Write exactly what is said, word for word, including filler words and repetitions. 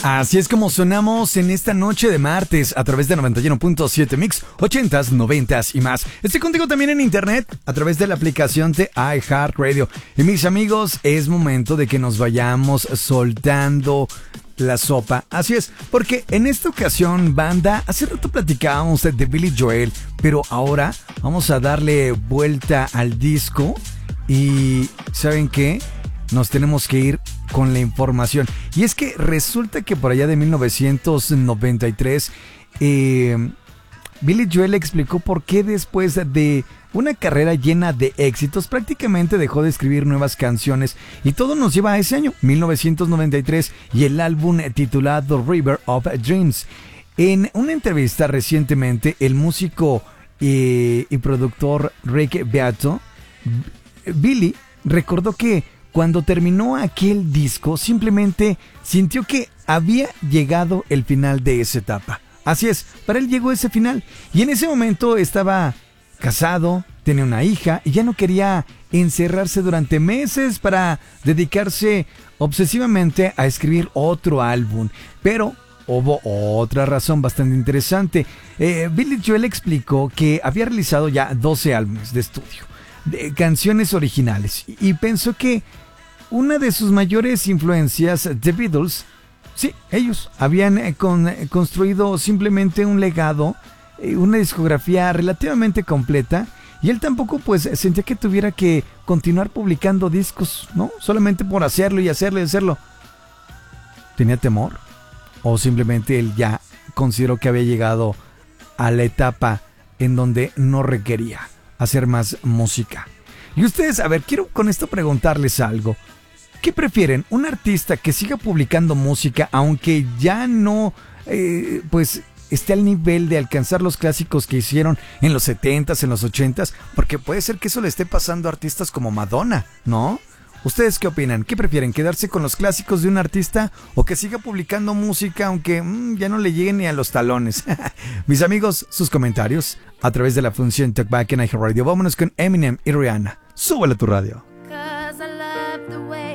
Así es como sonamos en esta noche de martes a través de noventa y uno punto siete Mix, ochentas, noventas y más. Estoy contigo también en internet a través de la aplicación de iHeartRadio. Y mis amigos, es momento de que nos vayamos soltando la sopa. Así es, porque en esta ocasión, banda, hace rato platicábamos de Billy Joel, pero ahora vamos a darle vuelta al disco y ¿saben qué? Nos tenemos que ir con la información. Y es que resulta que por allá de mil novecientos noventa y tres, eh, Billy Joel explicó por qué después de una carrera llena de éxitos prácticamente dejó de escribir nuevas canciones. Y todo nos lleva a ese año, mil novecientos noventa y tres, y el álbum titulado River of Dreams. En una entrevista recientemente, el músico eh, y productor Rick Beato, Billy, recordó que cuando terminó aquel disco, simplemente sintió que había llegado el final de esa etapa. Así es, para él llegó ese final. Y en ese momento estaba casado, tenía una hija y ya no quería encerrarse durante meses para dedicarse obsesivamente a escribir otro álbum. Pero hubo otra razón bastante interesante. Eh, Billy Joel explicó que había realizado ya doce álbumes de estudio, de canciones originales, y pensó que una de sus mayores influencias, The Beatles, sí, ellos habían eh, con, eh, construido simplemente un legado, eh, una discografía relativamente completa, y él tampoco pues sentía que tuviera que continuar publicando discos, ¿no? Solamente por hacerlo y hacerlo y hacerlo. ¿Tenía temor? ¿O simplemente él ya consideró que había llegado a la etapa en donde no requería hacer más música? Y ustedes, a ver, quiero con esto preguntarles algo. ¿Qué prefieren? ¿Un artista que siga publicando música aunque ya no eh, pues esté al nivel de alcanzar los clásicos que hicieron en los setentas, en los ochentas? Porque puede ser que eso le esté pasando a artistas como Madonna, ¿no? ¿Ustedes qué opinan? ¿Qué prefieren? ¿Quedarse con los clásicos de un artista o que siga publicando música aunque mmm, ya no le lleguen ni a los talones? Mis amigos, sus comentarios a través de la función Talkback en iHeartRadio. Vámonos con Eminem y Rihanna. Súbele a tu radio. Cause I love the way